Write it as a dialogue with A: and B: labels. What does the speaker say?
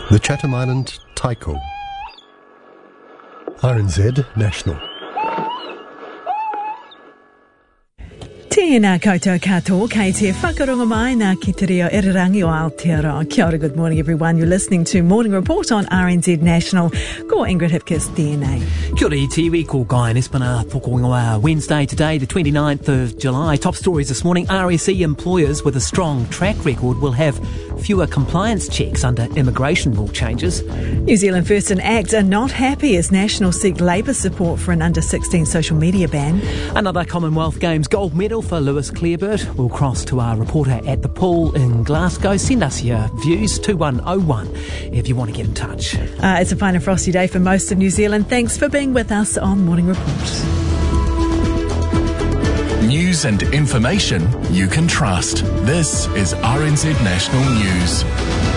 A: The Chatham Island Taiko. RNZ National.
B: Tēnā koutou katoa, kei te whakarunga mai nā ki te reo Irirangi o Aotearoa. Kia ora, good morning everyone. You're listening to Morning Report on RNZ National. Ko Ingrid Hipkiss, DNA.
C: Kia ora i te iwi, ko Guy and Espana Tokoingoa. Wednesday today, the 29th of July. Top stories this morning. RSE employers with a strong track record will have fewer compliance checks under immigration rule changes.
B: New Zealand First and ACT are not happy as Nationals seek Labour support for an under-16 social media ban.
C: Another Commonwealth Games gold medal for Lewis Clareburt. We'll cross to our reporter at the pool in Glasgow. Send us your views, 2101, if you want to get in touch.
B: It's a fine and frosty day for most of New Zealand. Thanks for being with us on Morning Report.
D: News and information you can trust. This is RNZ National News.